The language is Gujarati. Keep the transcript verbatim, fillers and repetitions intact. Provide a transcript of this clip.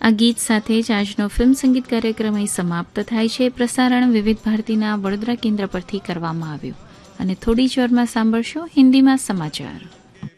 આ ગીત સાથે જ આજનો ફિલ્મ સંગીત કાર્યક્રમ અહીં સમાપ્ત થાય છે. પ્રસારણ વિવિધ ભારતીના વડોદરા કેન્દ્ર પરથી કરવામાં આવ્યું અને થોડી જ વારમાં સાંભળશો હિન્દીમાં સમાચાર.